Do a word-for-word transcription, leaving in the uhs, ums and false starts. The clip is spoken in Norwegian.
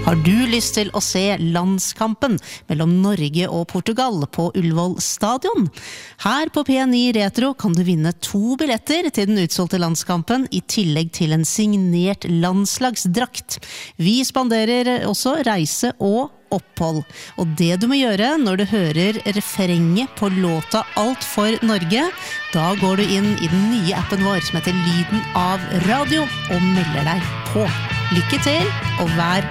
Har du lyst til å se landskampen mellom Norge og Portugal på Ullevål stadion? Her på P ni Retro kan du vinne to billetter til den utsolgte landskampen i tillegg til en signert landslagsdrakt. Vi spanderer også reise og opphold. Og det du må gjøre når du hører refrenget på låta Alt for Norge, da går du inn i den nye appen vår som heter Lyden av Radio og melder deg på. Lykke til, og vær